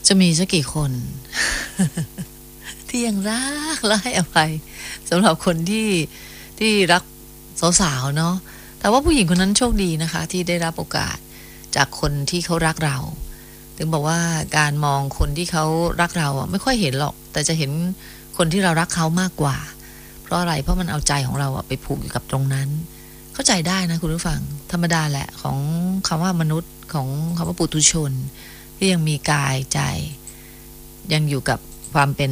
จะมีสักกี่คน ที่ยังรักและให้อภัยสำหรับคนที่รักสาวๆเนาะแต่ว่าผู้หญิงคนนั้นโชคดีนะคะที่ได้รับโอกาสจากคนที่เขารักเราถึงบอกว่าการมองคนที่เขารักเราไม่ค่อยเห็นหรอกแต่จะเห็นคนที่เรารักเขามากกว่าเพราะอะไรเพราะมันเอาใจของเราไปผูกอยู่กับตรงนั้นเข้าใจได้นะคุณผู้ฟังธรรมดาแหละของคำว่ามนุษย์ของคำว่าปุถุชนที่ยังมีกายใจยังอยู่กับความเป็น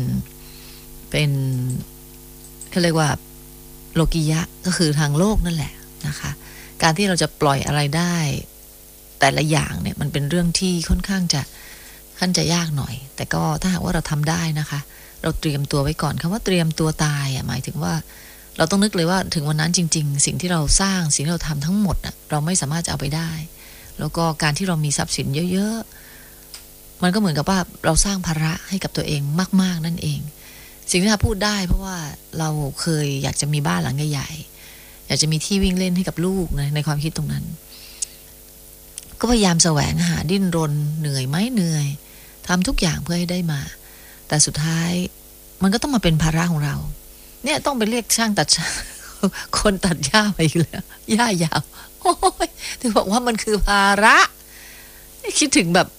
เขาเรียกว่าโลกิยะก็คือทางโลกนั่นแหละนะคะการที่เราจะปล่อยอะไรได้แต่ละอย่างเนี่ยมันเป็นเรื่องที่ค่อนข้างจะยากหน่อยแต่ก็ถ้าหากว่าเราทำได้นะคะเราเตรียมตัวไว้ก่อนคำว่าเตรียมตัวตายหมายถึงว่าเราต้องนึกเลยว่าถึงวันนั้นจริงๆสิ่งที่เราสร้างสิ่งที่เราทำทั้งหมดเราไม่สามารถจะเอาไปได้แล้วก็การที่เรามีทรัพย์สินเยอะๆมันก็เหมือนกับว่าเราสร้างภาระให้กับตัวเองมากๆนั่นเองสิ่งที่เราพูดได้เพราะว่าเราเคยอยากจะมีบ้านหลังใหญ่ๆอยากจะมีที่วิ่งเล่นให้กับลูกในความคิดตรงนั้นก็พยายามแสวงหาดิ้นรนเหนื่อยไหมเหนื่อยทำทุกอย่างเพื่อให้ได้มาแต่สุดท้ายมันก็ต้องมาเป็นภาระของเราเนี่ยต้องไปเรียกช่างตัดคนตัดหญ้าไปอีกแล้วหญ้ายาวโอ้ยถึงบอกว่ามันคือภาระคิดถึงแบบ